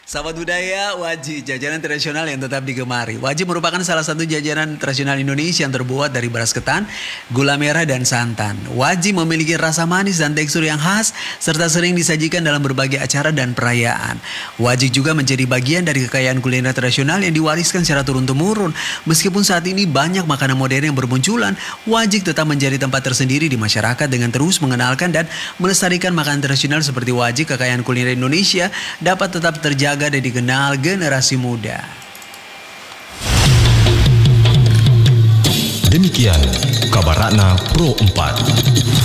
Sahabat budaya, Waji, jajanan tradisional yang tetap digemari. Waji merupakan salah satu jajanan tradisional Indonesia yang terbuat dari beras ketan, gula merah, dan santan. Waji memiliki rasa manis dan tekstur yang khas, serta sering disajikan dalam berbagai acara dan perayaan. Waji juga menjadi bagian dari kekayaan kuliner tradisional yang diwariskan secara turun-temurun. Meskipun saat ini banyak makanan modern yang bermunculan, wajik tetap menjadi tempat tersendiri di masyarakat dengan terus mengenalkan dan melestarikan makanan tradisional seperti wajik. Kekayaan kuliner Indonesia dapat tetap terjaga dan dikenal generasi muda. Demikian kabar Ratna Pro 4.